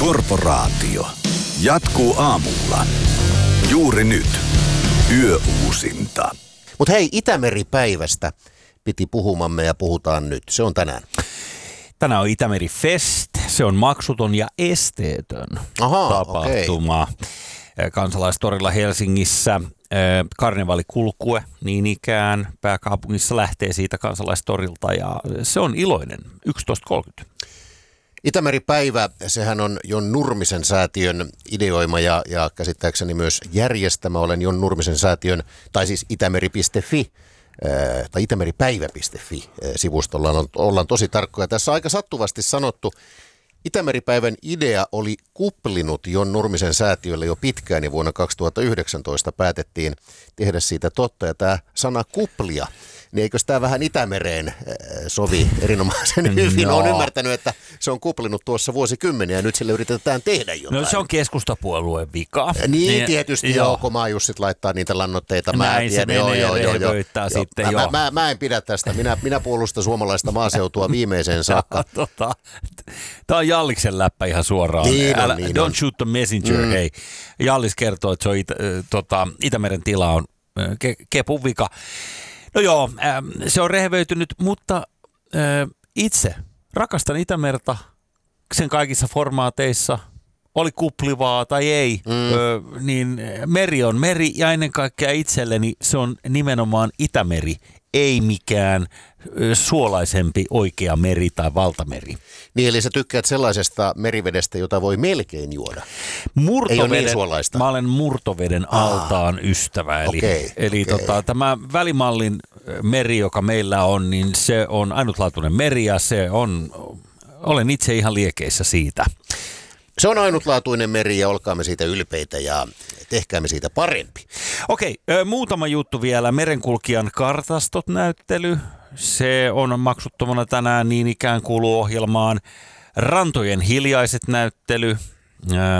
Korporaatio jatkuu aamulla. Juuri nyt. Yöuusinta. Mutta hei, Itämeri-päivästä piti puhumamme ja puhutaan nyt. Se on tänään. Tänään on Itämeri Fest. Se on maksuton ja esteetön tapahtuma. Kansalaistorilla Helsingissä. Karnevaalikulkue niin ikään pääkaupungissa lähtee siitä Kansalaistorilta ja se on iloinen. 11.30. Itämeri-päivä, sehän on Jon Nurmisen säätiön ideoima ja käsittääkseni myös järjestämä. Olen Jon Nurmisen säätiön, tai siis itämeri.fi tai itämeripäivä.fi sivustolla ollaan tosi tarkkoja. Tässä on aika sattuvasti sanottu. Itämeripäivän idea oli kuplinut Jon Nurmisen säätiölle jo pitkään ja vuonna 2019 päätettiin tehdä siitä totta. Ja tämä sana kuplia, niin eikös tämä vähän Itämereen sovi erinomaisen hyvin? No. Olen ymmärtänyt, että se on kuplinut tuossa vuosikymmeniä ja nyt sille yritetään tehdä jotain. No se on keskustapuolueen vika. Niin tietysti, kun maajussit laittaa niitä lannoitteita. Näin se menee rehvöittää sitten jo. Mä en pidä tästä. Minä puolustan suomalaista maaseutua viimeiseen saakka. Tämä on Jalliksen läppä ihan suoraan. Niin Don't shoot the messenger, hei. Jallis kertoo, että se on Itämeren tila on kepun vika. No joo, se on rehevöitynyt, mutta itse rakastan Itämerta sen kaikissa formaateissa, oli kuplivaa tai ei, niin meri on meri ja ennen kaikkea itselleni se on nimenomaan Itämeri, ei mikään suolaisempi oikea meri tai valtameri. Niin, eli sä tykkäät sellaisesta merivedestä, jota voi melkein juoda. Ei ole niin suolaista. Mä olen murtoveden altaan ystävä. Eli tämä Välimallin meri, joka meillä on, niin se on ainutlaatuinen meri ja olen itse ihan liekeissä siitä. Se on ainutlaatuinen meri ja olkaamme siitä ylpeitä ja tehkäämme siitä parempi. Okei, muutama juttu vielä. Merenkulkijan kartastot-näyttely. Se on maksuttomana tänään, niin ikään kuuluu ohjelmaan. Rantojen hiljaiset näyttely.